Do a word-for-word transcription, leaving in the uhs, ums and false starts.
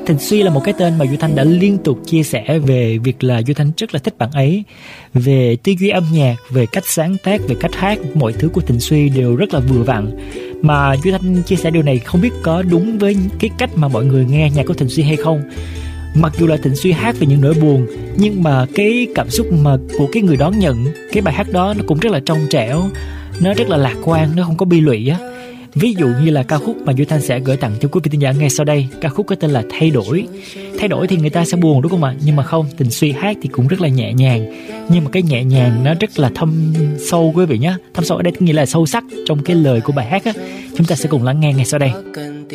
Thịnh Suy là một cái tên mà Duy Thanh đã liên tục chia sẻ về việc là Duy Thanh rất là thích bạn ấy, về tư duy âm nhạc, về cách sáng tác, về cách hát, mọi thứ của Thịnh Suy đều rất là vừa vặn. Mà Duy Thanh chia sẻ điều này không biết có đúng với cái cách mà mọi người nghe nhạc của Thịnh Suy hay không. Mặc dù là Thịnh Suy hát về những nỗi buồn, nhưng mà cái cảm xúc mà của cái người đón nhận cái bài hát đó nó cũng rất là trong trẻo, nó rất là lạc quan, nó không có bi lụy á. Ví dụ như là ca khúc mà Duy Thanh sẽ gửi tặng cho quý vị thính giả ngay sau đây, ca khúc có tên là Thay Đổi. Thay đổi thì người ta sẽ buồn đúng không ạ? Nhưng mà không, Thịnh Suy hát thì cũng rất là nhẹ nhàng, nhưng mà cái nhẹ nhàng nó rất là thâm sâu quý vị nhé. Thâm sâu ở đây nghĩa là sâu sắc trong cái lời của bài hát á. Chúng ta sẽ cùng lắng nghe ngay sau đây.